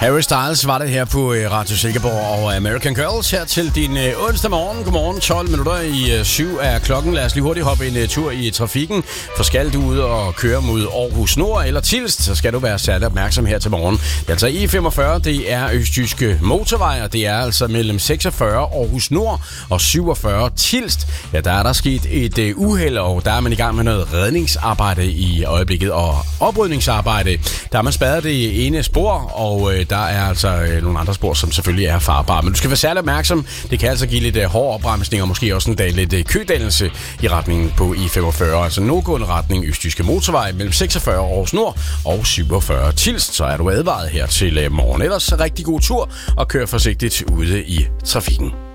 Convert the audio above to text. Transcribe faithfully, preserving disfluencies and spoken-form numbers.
Harry Styles var det her på Radio Silkeborg og American Girls her til din onsdag morgen. Godmorgen, tolv minutter i syv er klokken. Lad os lige hurtigt hoppe en tur i trafikken. For skal du ud og køre mod Aarhus Nord eller Tilst, så skal du være særlig opmærksom her til morgen. Det er altså E femogfyrre, det er Østjyske Motorvej, og det er altså mellem seksogfyrre Aarhus Nord og syvogfyrre Tilst. Ja, der er der sket et uheld, og der er man i gang med noget redningsarbejde i øjeblikket og oprydningsarbejde. Der er man spadet det ene spor, og der er altså øh, nogle andre spor, som selvfølgelig er farbare. Men du skal være særlig opmærksom. Det kan altså give lidt øh, hård opbremsning, og måske også en dag lidt øh, kødannelse i retningen på E femogfyrre. Altså nordgående retning Østjyske Motorvej mellem seksogfyrre Aarhus Nord og syvogfyrre Tilst. Så er du advaret her til øh, morgen. Ellers rigtig god tur, og kør forsigtigt ude i trafikken.